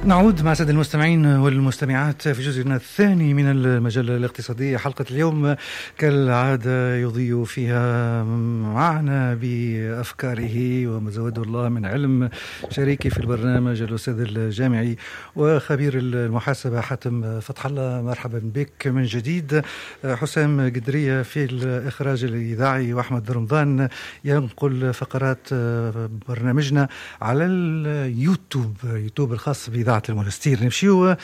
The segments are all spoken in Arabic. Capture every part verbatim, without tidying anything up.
نعود مع سادة المستمعين والمستمعات في جزءنا الثاني من المجلة الاقتصادية. حلقة اليوم كالعادة يضيء فيها معنا بأفكاره ومزود الله من علم شريكي في البرنامج الأستاذ الجامعي وخبير المحاسبة حاتم فتح الله. مرحبا بك من جديد. حسام قدرية في الإخراج الإذاعي وأحمد رمضان ينقل فقرات برنامجنا على اليوتيوب يوتيوب الخاص بإذاعة المونستير. نمشيو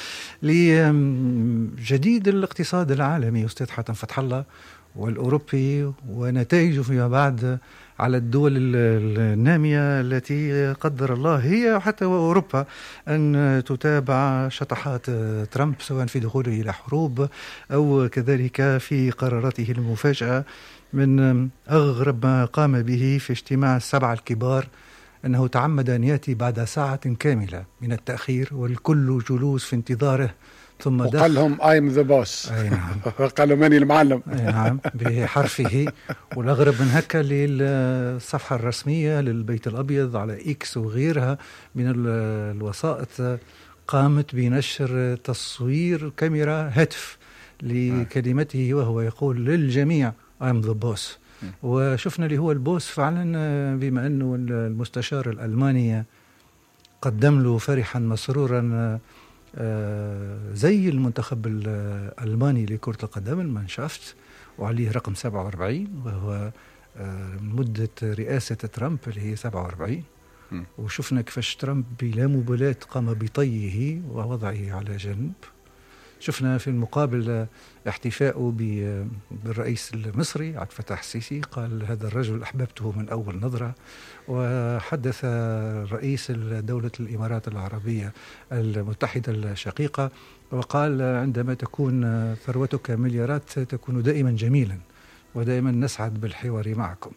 لجديد الاقتصاد العالمي أستاذ حاتم فتح الله والأوروبي ونتائجه فيما بعد على الدول النامية التي قدر الله هي حتى وأوروبا أن تتابع شطحات ترامب سواء في دخوله إلى حروب أو كذلك في قراراته المفاجئة. من أغرب ما قام به في اجتماع السبعة الكبار أنه تعمد أن يأتي بعد ساعة كاملة من التأخير والكل جلوس في انتظاره، ثم وقال لهم I'm the boss. أي نعم. قالوا ماني المعلم. أي نعم بحرفه. والأغرب من هكا للصفحة الرسمية للبيت الأبيض على إكس وغيرها من الوسائط قامت بنشر تصوير كاميرا هاتف لكلمته وهو يقول للجميع I'm the boss. وشفنا اللي هو البوس فعلا بما أنه المستشار الألماني قدم له فرحا مسرورا زي المنتخب الألماني لكرة القدم المانشافت وعليه رقم سبعة وأربعين وهو مدة رئاسة ترامب اللي هي سبعة وأربعين. وشفنا كيفاش ترامب بلا مبالاة قام بطيه ووضعه على جنب. شفنا في المقابل احتفاءه بالرئيس المصري عبد الفتاح السيسي، قال هذا الرجل أحببته من أول نظرة. وحدث رئيس دولة الإمارات العربية المتحدة الشقيقة وقال عندما تكون ثروتك مليارات تكون دائما جميلا ودائما نسعد بالحوار معكم.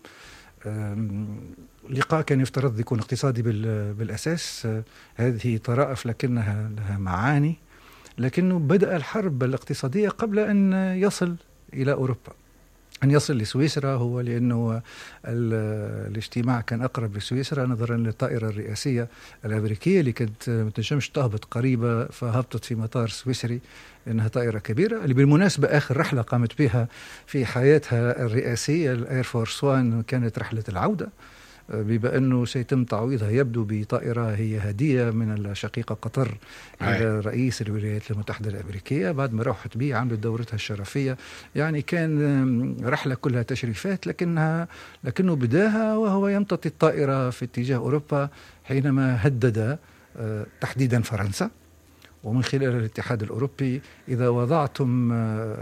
لقاء كان يفترض يكون اقتصادي بالأساس، هذه طرائف لكنها لها معاني، لكنه بدأ الحرب الاقتصادية قبل أن يصل إلى أوروبا، أن يصل لسويسرا. هو لأنه الاجتماع كان أقرب لسويسرا نظرا للطائرة الرئاسية الأمريكية اللي كانت متنجمش تهبط قريبة فهبطت في مطار سويسري لأنها طائرة كبيرة اللي بالمناسبة آخر رحلة قامت بها في حياتها الرئاسية الإير فورس وان كانت رحلة العودة، بما أنه سيتم تعويضها يبدو بطائرة هي هدية من الشقيقة قطر إلى رئيس الولايات المتحدة الأمريكية بعد ما روحت به عملت دورتها الشرفية. يعني كان رحلة كلها تشريفات لكنها لكنه بداها وهو يمتطي الطائرة في اتجاه أوروبا حينما هدد تحديدا فرنسا ومن خلال الاتحاد الأوروبي إذا وضعتم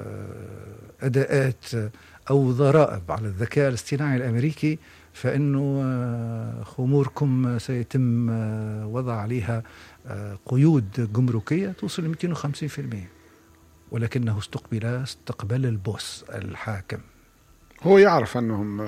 أداءات أو ضرائب على الذكاء الاصطناعي الأمريكي فإنه خموركم سيتم وضع عليها قيود جمركية توصل ل مئتين وخمسين بالمئة. ولكنه استقبل استقبال البوس الحاكم. هو يعرف أنهم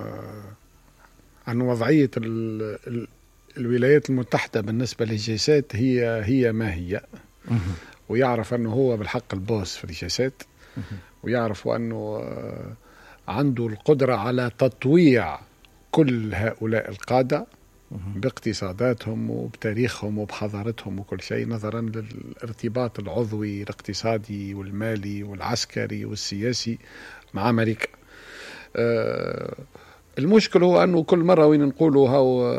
أن وضعية ال ال الولايات المتحدة بالنسبة للجيسات هي هي ما هي، ويعرف أنه هو بالحق البوس في الجيسات، ويعرف أنه عنده القدرة على تطويع كل هؤلاء القادة باقتصاداتهم وبتاريخهم وبحضارتهم وكل شيء نظرا للارتباط العضوي الاقتصادي والمالي والعسكري والسياسي مع أمريكا. أه المشكل هو أنه كل مرة وين نقولوا هاو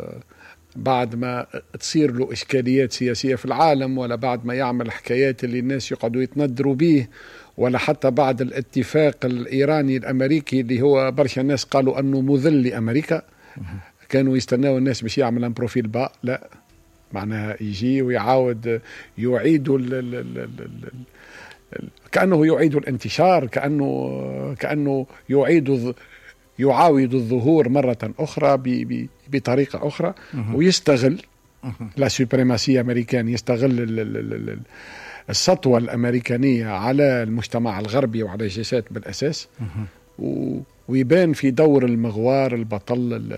بعد ما تصير له إشكاليات سياسية في العالم ولا بعد ما يعمل حكايات اللي الناس يقعدوا يتندروا به ولا حتى بعد الاتفاق الإيراني الأمريكي اللي هو برشا الناس قالوا أنه مذل لأمريكا، كانوا يستناوا الناس باش يعمل ان بروفيل با، لا معناها يجي ويعاود يعيد ال ال ال ال ال كأنه يعيد الانتشار، كأنه كأنه يعيد يعاود الظهور مرة أخرى بطريقة أخرى ويستغل لا سوبريماسية أمريكان، يستغل ال ال ال السطوة الأمريكانية على المجتمع الغربي وعلى الجيشات بالأساس، ويبان في دور المغوار البطل.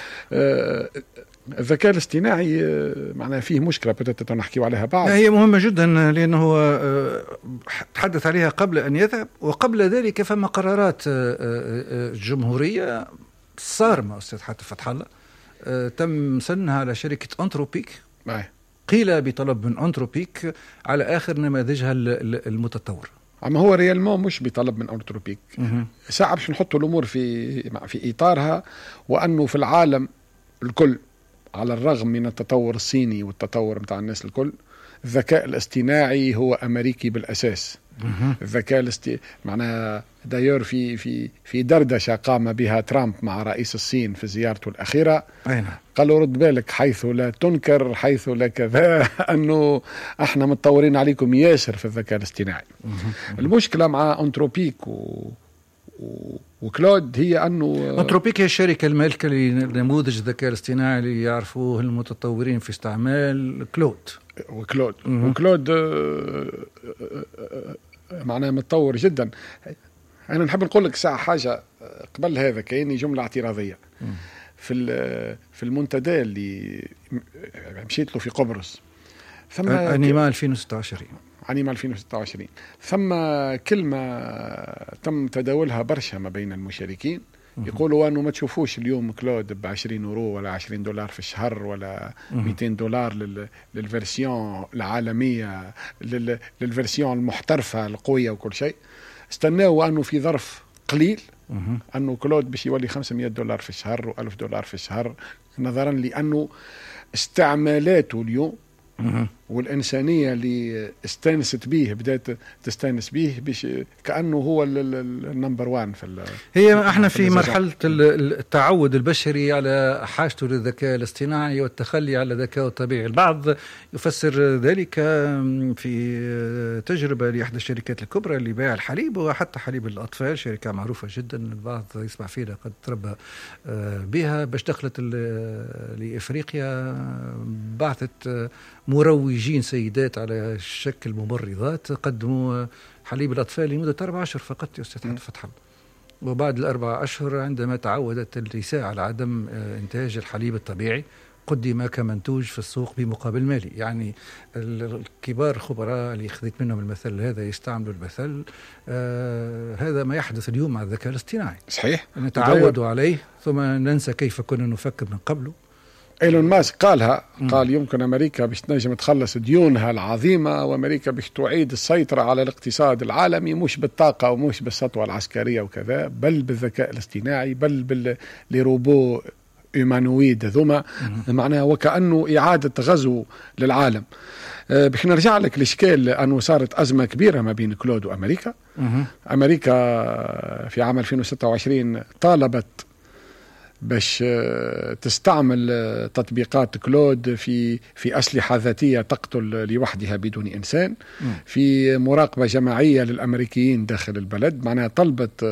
الذكاء الاصطناعي معناه فيه مشكلة بدأت نحكي عليها بعد. هي مهمة جدا لأنه تحدث عليها قبل أن يذهب، وقبل ذلك فما قرارات جمهورية صارمة أستاذ حاتم فتح الله تم سنها على شركة أنتروبيك قيل بطلب من أنتروبيك على آخر نماذجها المتطورة. أما هو ريالمون مش بطلب من أنتروبيك، ساعة باش نحط الأمور في في إطارها، وأنه في العالم الكل على الرغم من التطور الصيني والتطور متاع الناس الكل، الذكاء الاصطناعي هو أمريكي بالأساس. الذكاء الاصطناعي معناها دايور في في في دردشة قام بها ترامب مع رئيس الصين في زيارته الأخيرة، قالوا رد بالك حيث لا تنكر حيث لا كذا أنه احنا متطورين عليكم ياسر في الذكاء الاصطناعي. المشكلة مع أنتروبيك و وكلود هي أنه أنتروبيك هي الشركة المالكة لنموذج الذكاء الاصطناعي اللي يعرفوه المتطورين في استعمال كلود. وكلود م- وكلود معناه متطور جدا. أنا نحب نقول لك ساعة حاجة قبل هذا، كأني جملة اعتراضية م- في في المنتدى اللي مشيت له في قبرص، ثم أنيما ألفين وستة وعشرين عنيم ألفين وستة وعشرين ثم كلمة تم تداولها برشا ما بين المشاركين، يقولوا أنه ما تشوفوش اليوم كلود بعشرين يورو ولا عشرين دولار في الشهر ولا مئتين دولار لل... للفيرسيون العالمية، لل... للفيرسيون المحترفة القوية وكل شيء. استناوا أنه في ظرف قليل أنه كلود باش يولي خمسمائة دولار في الشهر وألف دولار في الشهر، نظرا لأنه استعمالاته اليوم والإنسانية اللي استانست به بدأت تستانس به بش كأنه هو النمبر وان في هي احنا في, في مرحلة التعود البشري على حاجته للذكاء الاصطناعي والتخلي على ذكاء الطبيعي. البعض يفسر ذلك في تجربة لإحدى الشركات الكبرى اللي باع الحليب وحتى حليب الأطفال، شركة معروفة جدا البعض يسمع فيها قد تربى بها، باش دخلت لإفريقيا بعثت مروجين سيدات على شكل ممرضات قدموا حليب الأطفال لمدة أربع أشهر فقط يا أستاذ فتح الله. وبعد الأربع أشهر عندما تعودت النساء على عدم إنتاج الحليب الطبيعي قدم كمنتوج في السوق بمقابل مالي. يعني الكبار الخبراء اللي خذيت منهم المثل هذا يستعملوا المثل آه هذا ما يحدث اليوم مع الذكاء الاصطناعي. صحيح، نتعود عليه ثم ننسى كيف كنا نفكر من قبله. إيلون ماسك قالها، قال يمكن أمريكا باش تنجم تخلص ديونها العظيمة، وأمريكا باش تعيد السيطرة على الاقتصاد العالمي مش بالطاقة ومش بالسطوة العسكرية وكذا، بل بالذكاء الاصطناعي، بل بالروبو إيمانويد ذوما. معناها وكأنه إعادة غزو للعالم. أه باش نرجع لك الإشكال أنه صارت أزمة كبيرة ما بين كلود وأمريكا. أمريكا في عام ألفين وستة وعشرين طالبت باش تستعمل تطبيقات كلود في في أسلحة ذاتية تقتل لوحدها بدون إنسان، في مراقبة جماعية للأمريكيين داخل البلد. معناها طلبت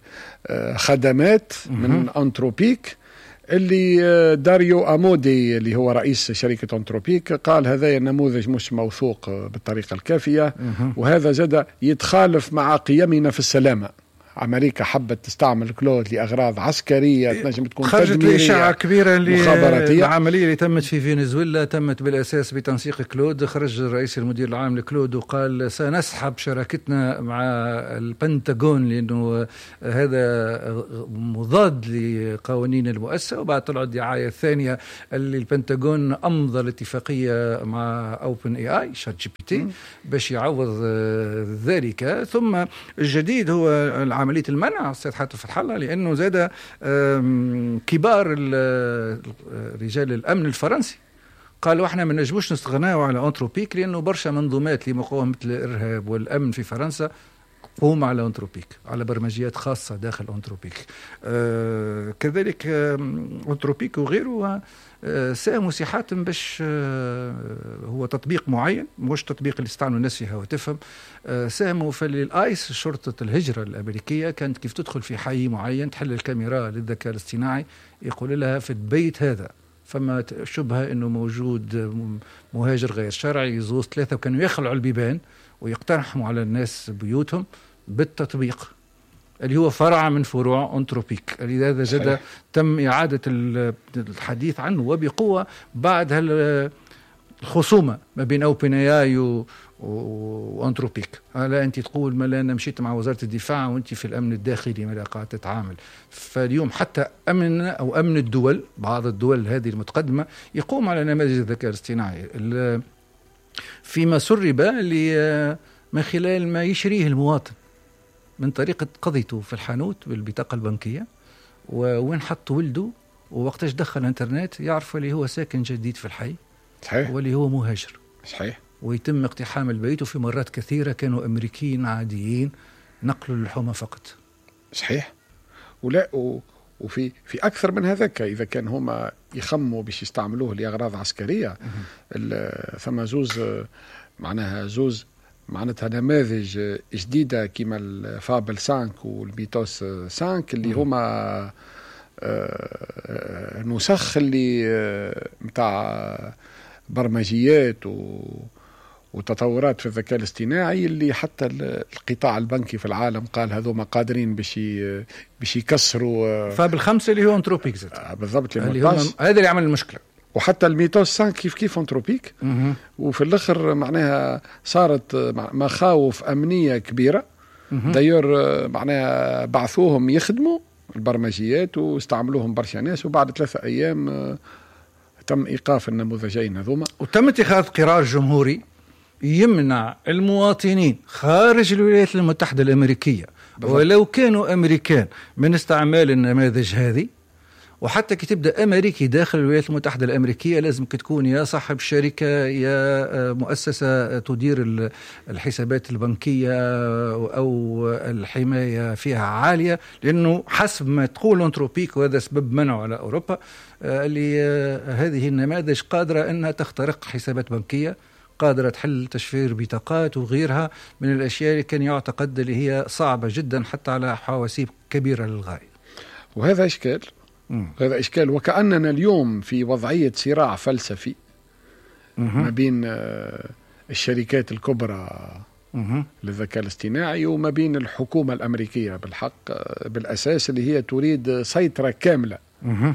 خدمات من أنتروبيك اللي داريو أمودي اللي هو رئيس شركة أنتروبيك قال هذا النموذج مش موثوق بالطريقة الكافية، وهذا زاد يتخالف مع قيمنا في السلامة. أمريكا حبت تستعمل كلود لأغراض عسكرية تنجم تكون خرجت إشاعة كبيرة مخابراتية. العملية اللي تمت في فنزويلا تمت بالأساس بتنسيق كلود. خرج الرئيس المدير العام لكلود وقال سنسحب شراكتنا مع البنتاغون لأنه هذا مضاد لقوانين المؤسسة. وبعد طلعت الدعاية الثانية اللي البنتاغون أمضى الاتفاقية مع أوبن اي اي شات جي بي تي باش يعوض ذلك. ثم الجديد هو عملية المنع أستاذ حاتم فتح الله، لأنه زاد كبار رجال الأمن الفرنسي قالوا احنا ما نجموش نستغناوا على أنتروبيك لأنه برشا منظومات لمقاومة الإرهاب والأمن في فرنسا قوم على أنتروبيك، على برمجيات خاصة داخل أنتروبيك. آه كذلك آه أنتروبيك وغيره آه ساهموا سي حاتم باش آه هو تطبيق معين مش تطبيق اللي استعملوا الناس فيها وتفهم. آه ساهموا في الآيس شرطة الهجرة الأمريكية كانت كيف تدخل في حي معين تحل الكاميرا للذكاء الاصطناعي يقول لها في البيت هذا فما شبهة أنه موجود مهاجر غير شرعي يزوز ثلاثة، وكانوا يخلعوا البيبان ويقترحوا على الناس بيوتهم بالتطبيق اللي هو فرع من فروع أنتروبيك. لذا جدا تم إعادة الحديث عنه وبقوة بعد الخصومة ما بين أوبن اي اي وانتروبيك. هلا أنت تقول ما أنا مشيت مع وزارة الدفاع وأنت في الأمن الداخلي ما قاعد تتعامل. فاليوم حتى أمن أو أمن الدول، بعض الدول هذه المتقدمة يقوم على نماذج الذكاء الاصطناعي فيما سرب من خلال ما يشريه المواطن من طريقة قضيته في الحانوت بالبطاقة البنكية، ووين حط ولده ووقتاش دخل الانترنت، يعرف اللي هو ساكن جديد في الحي صحيح واللي هو مهاجر. صحيح. ويتم اقتحام البيت، وفي مرات كثيرة كانوا أمريكيين عاديين نقلوا اللحوم فقط. صحيح. ولا و... وفي في أكثر من هذاك، إذا كان هما يخموا باش يستعملوه لأغراض عسكرية ثم زوز معناها زوز معناتها نماذج جديدة كما الفابل خمسة والبيتوس خمسة اللي هما نسخ اللي متاع برمجيات و وتطورات في الذكاء الاصطناعي اللي حتى القطاع البنكي في العالم قال هذوما قادرين باش باش يكسروا. فابل خمسة اللي هو انتروبيك زاد. آه بالضبط، اللي هو هذا اللي عمل المشكله. وحتى الميتوس خمسة كيف كيف انتروبيك. وفي الاخر معناها صارت مخاوف امنيه كبيره. دايور معناها بعثوهم يخدموا البرمجيات واستعملوهم برشا ناس، وبعد ثلاثة ايام تم ايقاف النموذجين هذوما، وتم اتخاذ قرار جمهوري يمنع المواطنين خارج الولايات المتحدة الأمريكية بالضبط. ولو كانوا أمريكان من استعمال النماذج هذه. وحتى كي تبدأ أمريكي داخل الولايات المتحدة الأمريكية لازم تكون يا صاحب شركة يا مؤسسة تدير الحسابات البنكية أو الحماية فيها عالية، لأنه حسب ما تقول انتروبيك، وهذا سبب منعه على أوروبا، اللي هذه النماذج قادرة أنها تخترق حسابات بنكية، قادرة تحل تشفير بطاقات وغيرها من الأشياء اللي كان يعتقد اللي هي صعبة جدا حتى على حواسيب كبيرة للغاية. وهذا إشكال مم. هذا إشكال، وكأننا اليوم في وضعية صراع فلسفي مم. ما بين الشركات الكبرى مم. للذكاء الاصطناعي وما بين الحكومة الأمريكية بالحق بالأساس اللي هي تريد سيطرة كاملة مم.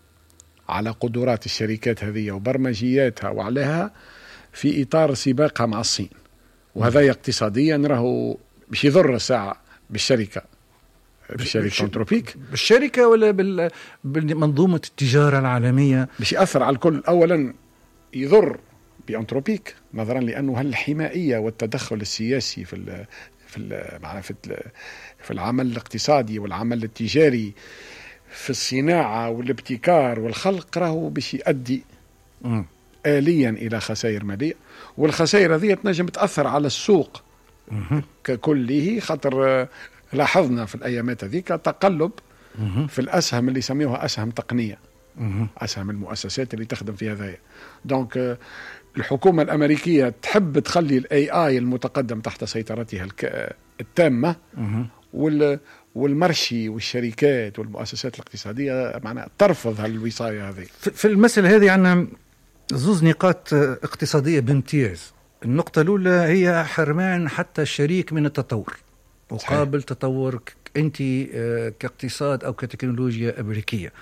على قدرات الشركات هذه وبرمجياتها وعليها في إطار سباقها مع الصين. وهذا اقتصاديا راهو باش يضر الساعة بالشركة بالشركة انتروبيك، بالشركة ولا بال... بالمنظومة التجارة العالمية، باش يأثر على الكل. أولا يضر بانتروبيك نظرا لأنه هالحمائية والتدخل السياسي في ال... في ال... في, ال... في العمل الاقتصادي والعمل التجاري في الصناعة والابتكار والخلق راهو باش يؤدي م. آليا إلى خسائر مالية، والخسائر هذه تنجم تأثر على السوق م- ككله. خاطر لاحظنا في الأيامات هذيك تقلب م- في الأسهم اللي يسميوها أسهم تقنية م- أسهم المؤسسات اللي تخدم في هذايا. دونك الحكومة الأمريكية تحب تخلي الاي اي المتقدم تحت سيطرتها التامة م- وال والمرشي والشركات والمؤسسات الاقتصادية معناها ترفض هالوصاية هذه. في المسألة هذه عنا زوز نقاط اقتصادية بامتياز. النقطة الأولى هي حرمان حتى الشريك من التطور مقابل تطور أنت كاقتصاد أو كتكنولوجيا أمريكية.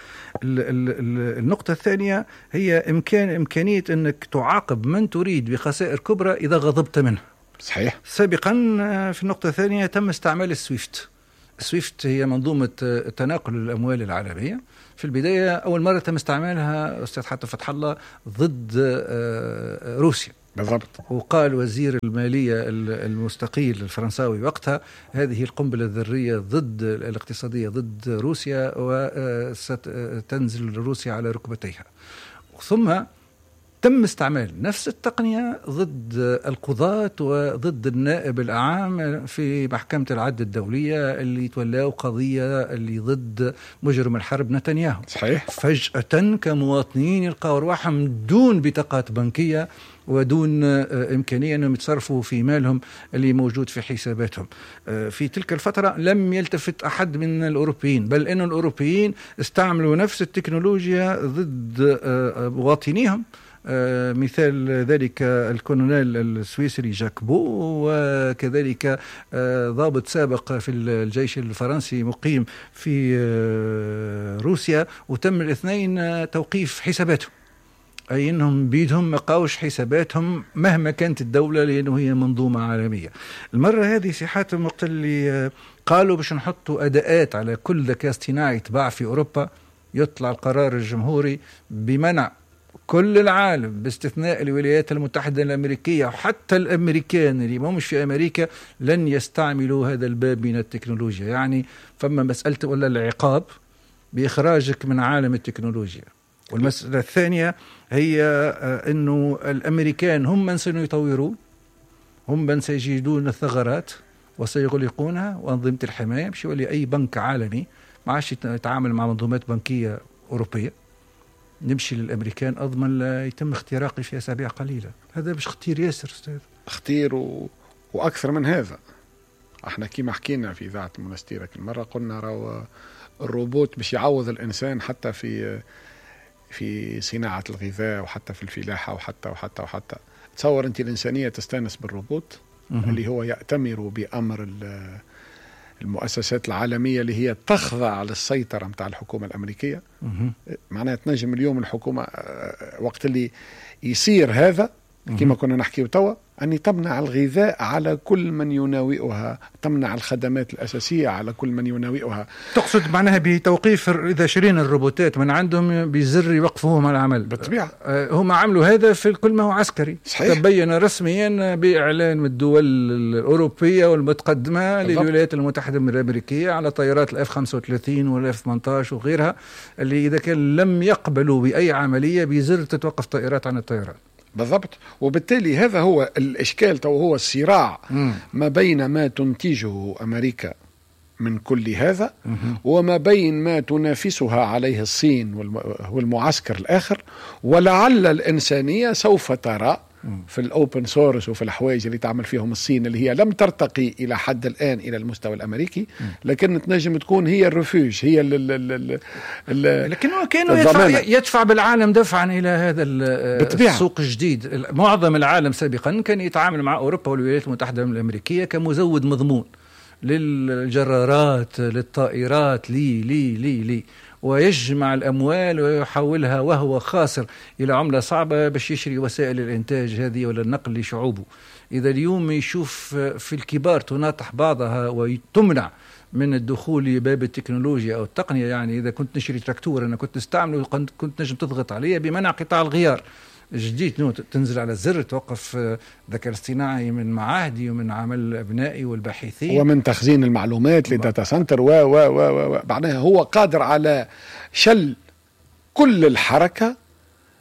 النقطة الثانية هي إمكان إمكانية أنك تعاقب من تريد بخسائر كبرى إذا غضبت منه. صحيح. سابقا في النقطة الثانية تم استعمال السويفت. السويفت هي منظومة تناقل الأموال العالمية. في البداية أول مرة تم استعمالها أستاذ حاتم فتح الله ضد روسيا بالضبط. وقال وزير المالية المستقيل الفرنساوي وقتها هذه القنبلة الذرية ضد الاقتصادية ضد روسيا وستنزل روسيا على ركبتيها. ثم تم استعمال نفس التقنية ضد القضاة وضد النائب الأعام في محكمة العدل الدولية اللي تولوا قضية اللي ضد مجرم الحرب نتنياهو. صحيح. فجأة كمواطنين يلقوا أرواحهم دون بطاقات بنكية ودون إمكانية أنهم يتصرفوا في مالهم اللي موجود في حساباتهم. في تلك الفترة لم يلتفت أحد من الأوروبيين، بل أن الأوروبيين استعملوا نفس التكنولوجيا ضد مواطنيهم. آه مثال ذلك الكولونيل السويسري جاك بو، وكذلك آه ضابط سابق في الجيش الفرنسي مقيم في آه روسيا، وتم الاثنين توقيف حساباته. أي أنهم بيدهم مقاوش حساباتهم مهما كانت الدولة، لأنه هي منظومة عالمية. المرة هذه سي حاتم وقت اللي قالوا باش نحطوا أداءات على كل ذكاء اصطناعي يتباع في أوروبا، يطلع القرار الجمهوري بمنع كل العالم باستثناء الولايات المتحدة الأمريكية، وحتى الأمريكان اللي ما مش في أمريكا لن يستعملوا هذا الباب من التكنولوجيا. يعني فما مسألة ولا العقاب بإخراجك من عالم التكنولوجيا. والمسألة الثانية هي أنه الأمريكان هم من سيطورون، هم من سيجدون الثغرات وسيغلقونها، وأنظمة الحماية مش يولي أي بنك عالمي ما عادش يتعامل مع منظومات بنكية أوروبية، نمشي للأمريكان أضمن لا يتم اختراقي في أسابيع قليلة. هذا مش خطير ياسر أستاذ؟ خطير و... وأكثر من هذا. احنا كيما حكينا في إذاعة المنستيرة كل مرة قلنا راهو الروبوت باش يعوض الإنسان حتى في في صناعة الغذاء وحتى في الفلاحة وحتى وحتى وحتى تصور أنت الإنسانية تستانس بالروبوت اللي هو يأتمر بأمر المؤسسات العالمية اللي هي تخضع للسيطرة متاع الحكومة الأمريكية. معناها تنجم اليوم الحكومة وقت اللي يصير هذا كما كنا نحكي توا أني تمنع الغذاء على كل من يناوئها، تمنع الخدمات الأساسية على كل من يناوئها. تقصد معناها بتوقيف إذا شرين الروبوتات من عندهم بزر يوقفوهم على العمل؟ بالطبيعة هم عملوا هذا في كل ما هو عسكري. صحيح. تبين رسميا بإعلان من الدول الأوروبية والمتقدمة للولايات المتحدة الأمريكية على طائرات الإف خمسة وثلاثين والإف ثمانية عشر وغيرها، اللي إذا كان لم يقبلوا بأي عملية بزر تتوقف طائرات عن الطائرات. بالضبط. وبالتالي هذا هو الإشكال، تو هو الصراع م. ما بين ما تنتجه أمريكا من كل هذا م. وما بين ما تنافسها عليه الصين والمعسكر الآخر. ولعل الإنسانية سوف ترى في الأوبن سورس وفي الحوايج اللي تعمل فيهم الصين اللي هي لم ترتقي إلى حد الآن إلى المستوى الأمريكي، لكن تنجم تكون هي الرفوج، هي ال ال ال لكنه كانوا يدفع, يدفع بالعالم دفعا إلى هذا السوق الجديد. معظم العالم سابقا كان يتعامل مع أوروبا والولايات المتحدة الأمريكية كمزود مضمون للجرارات للطائرات لي لي لي لي ويجمع الأموال ويحولها وهو خاسر إلى عملة صعبة باش يشري وسائل الإنتاج هذه ولا النقل لشعوبه. إذا اليوم يشوف في الكبار تناطح بعضها وتمنع من الدخول لباب التكنولوجيا أو التقنية، يعني إذا كنت نشري تراكتور أنا كنت استعمله كنت نجم تضغط عليه بمنع قطاع الغيار جديد، تنزل على الزر توقف ذكاء اصطناعي من معاهدي ومن عمل أبنائي والباحثين ومن تخزين المعلومات لداتا سنتر و و و و معناها هو قادر على شل كل الحركة